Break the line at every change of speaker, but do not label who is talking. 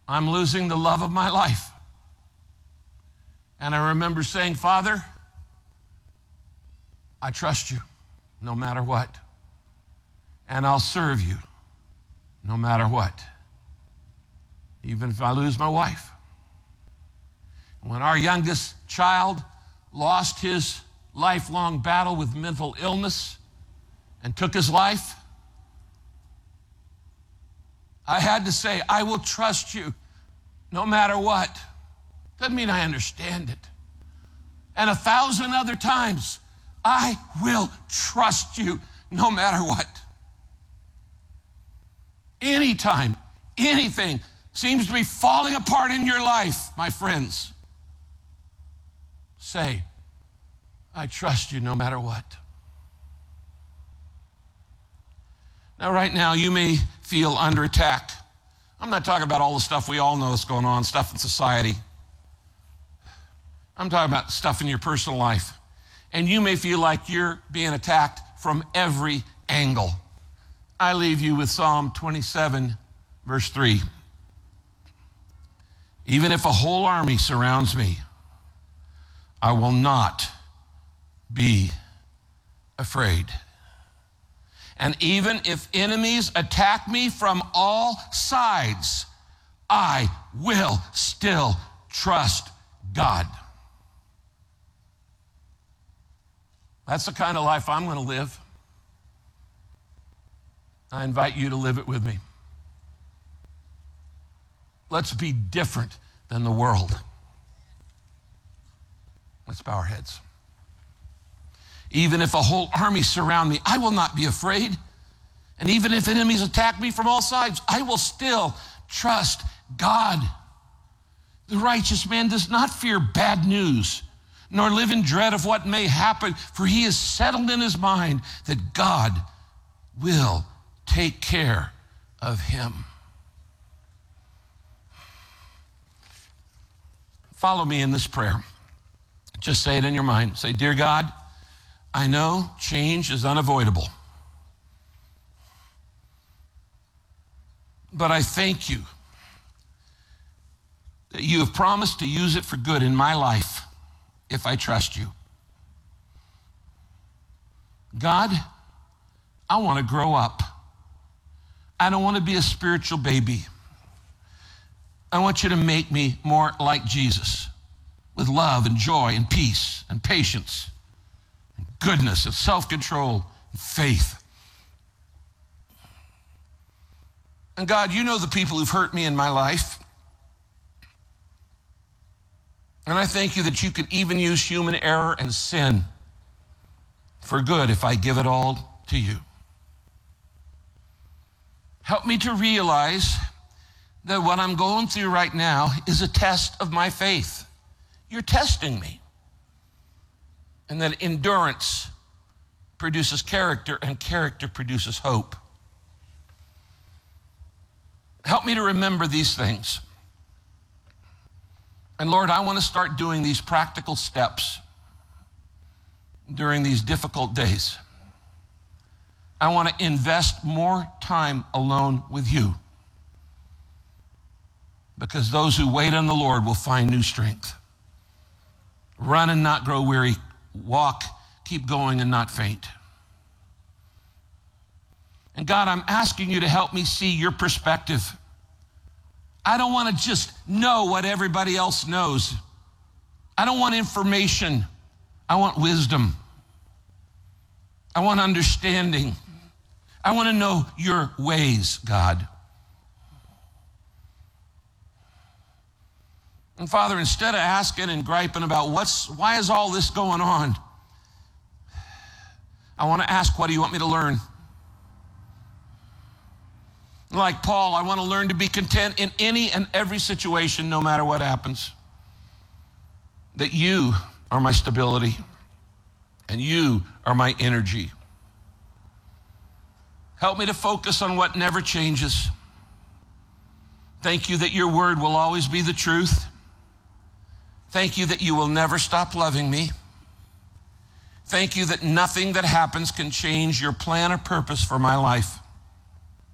I'm losing the love of my life. And I remember saying, Father, I trust you no matter what. And I'll serve you no matter what, even if I lose my wife. When our youngest child lost his lifelong battle with mental illness and took his life, I had to say, I will trust you no matter what. Doesn't mean I understand it. And 1,000 other times, I will trust you no matter what. Anytime anything seems to be falling apart in your life, my friends, say, I trust you no matter what. Now, right now, you may feel under attack. I'm not talking about all the stuff we all know that's going on, stuff in society. I'm talking about stuff in your personal life. And you may feel like you're being attacked from every angle. I leave you with Psalm 27, verse 3. Even if a whole army surrounds me, I will not be afraid. And even if enemies attack me from all sides, I will still trust God. That's the kind of life I'm going to live. I invite you to live it with me. Let's be different than the world. Let's bow our heads. Even if a whole army surround me, I will not be afraid. And even if enemies attack me from all sides, I will still trust God. The righteous man does not fear bad news, nor live in dread of what may happen, for he is settled in his mind that God will take care of him. Follow me in this prayer. Just say it in your mind. Say, Dear God, I know change is unavoidable, but I thank you that you have promised to use it for good in my life if I trust you. God, I want to grow up. I don't want to be a spiritual baby. I want you to make me more like Jesus, with love and joy and peace and patience and goodness and self-control and faith. And God, you know the people who've hurt me in my life. And I thank you that you could even use human error and sin for good if I give it all to you. Help me to realize that what I'm going through right now is a test of my faith. You're testing me. And that endurance produces character, and character produces hope. Help me to remember these things. And Lord, I want to start doing these practical steps during these difficult days. I want to invest more time alone with you, because those who wait on the Lord will find new strength. Run and not grow weary. Walk, keep going and not faint. And God, I'm asking you to help me see your perspective. I don't want to just know what everybody else knows. I don't want information. I want wisdom. I want understanding. I want to know your ways, God. And Father, instead of asking and griping about why is all this going on, I want to ask, what do you want me to learn? Like Paul, I want to learn to be content in any and every situation, no matter what happens. That you are my stability and you are my energy. Help me to focus on what never changes. Thank you that your word will always be the truth. Thank you that you will never stop loving me. Thank you that nothing that happens can change your plan or purpose for my life.